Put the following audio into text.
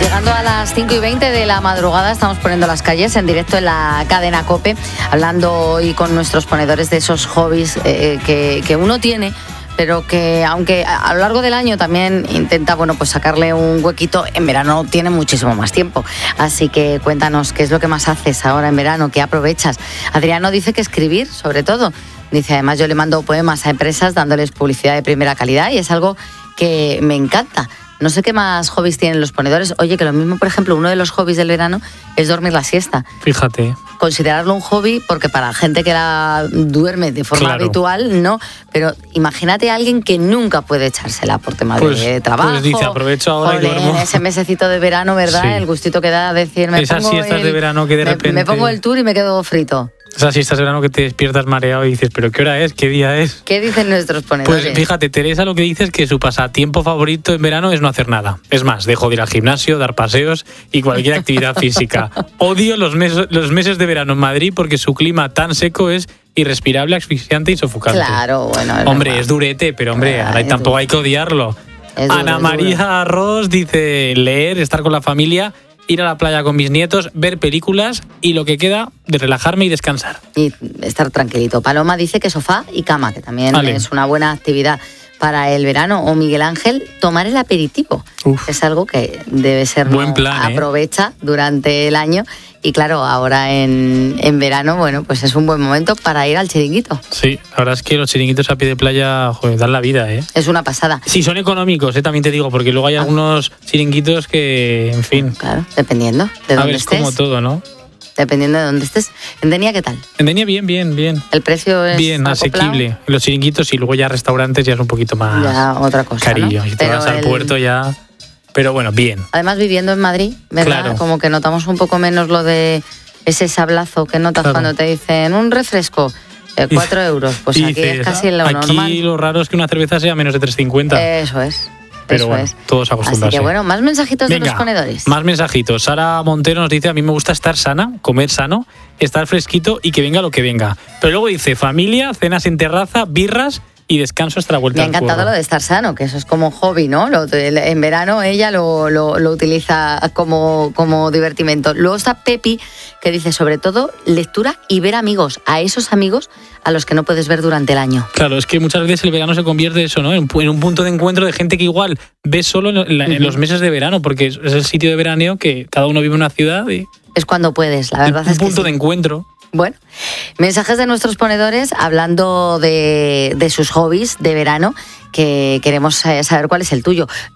Llegando a las 5:20 de la madrugada, estamos poniendo las calles en directo en la cadena COPE, hablando hoy con nuestros ponedores de esos hobbies que uno tiene, pero que aunque a lo largo del año también intenta, pues sacarle un huequito, en verano tiene muchísimo más tiempo. Así que cuéntanos qué es lo que más haces ahora en verano, qué aprovechas. Adriano dice que escribir, sobre todo. Dice, además, yo le mando poemas a empresas dándoles publicidad de primera calidad y es algo que me encanta. No sé qué más hobbies tienen los ponedores. Oye, que lo mismo, por ejemplo, uno de los hobbies del verano es dormir la siesta. Fíjate. Considerarlo un hobby, porque para gente que la duerme de forma habitual, no. Pero imagínate a alguien que nunca puede echársela por tema de trabajo. Pues dice, aprovecho ahora y duermo. Ese mesecito de verano, ¿verdad? Sí. El gustito que da decir, esas siestas de verano que de repente... Me pongo el tour y me quedo frito. Esas siestas de verano que te despiertas mareado y dices, ¿pero qué hora es? ¿Qué día es? ¿Qué dicen nuestros ponedores? Pues fíjate, Teresa lo que dice es que su pasatiempo favorito en verano es no hacer nada. Es más, dejo de ir al gimnasio, dar paseos y cualquier actividad física. Odio los meses de verano en Madrid porque su clima tan seco es irrespirable, asfixiante y sofocante. Claro, bueno. Hombre, es durete, pero hombre, tampoco hay que odiarlo. Ana María Ross dice, leer, estar con la familia, ir a la playa con mis nietos, ver películas y lo que queda de relajarme y descansar. Y estar tranquilito. Paloma dice que sofá y cama, que también es una buena actividad para el verano. O Miguel Ángel, tomar el aperitivo. Es algo que debe ser buen plan, aprovecha durante el año. Y claro, ahora en verano, pues es un buen momento para ir al chiringuito. Sí, la verdad es que los chiringuitos a pie de playa, dan la vida, Es una pasada. Sí, son económicos, también te digo, porque luego hay algunos chiringuitos que, en fin... Claro, dependiendo de dónde estés. Es como todo, ¿no? Dependiendo de dónde estés. ¿En Denia qué tal? En Denia bien. ¿El precio es bien, asequible? Los chiringuitos y luego ya restaurantes ya es un poquito más... Ya otra cosa, carillo. ¿no? Si te vas al puerto ya... Pero bueno, bien. Además, viviendo en Madrid, ¿verdad? Claro. Como que notamos un poco menos lo de ese sablazo que notas cuando te dicen un refresco, 4 euros. Pues aquí dices, es casi lo normal. Aquí lo raro es que una cerveza sea menos de 3,50. Eso es. Pero bueno, todos acostumbrarse. Así que más mensajitos de los ponedores. Más mensajitos. Sara Montero nos dice, a mí me gusta estar sana, comer sano, estar fresquito y que venga lo que venga. Pero luego dice, familia, cenas en terraza, birras y descanso hasta la vuelta al curro. Me ha encantado lo de estar sano, que eso es como hobby, ¿no? En verano ella lo utiliza como divertimento. Luego está Pepi, que dice, sobre todo, lectura y ver amigos, a esos amigos a los que no puedes ver durante el año. Claro, es que muchas veces el verano se convierte eso, ¿no? En un punto de encuentro de gente que igual ves solo en los meses de verano, porque es el sitio de veraneo que cada uno vive en una ciudad y... Es cuando puedes, la verdad es que un punto de encuentro. Bueno, mensajes de nuestros ponedores hablando de sus hobbies de verano, que queremos saber cuál es el tuyo.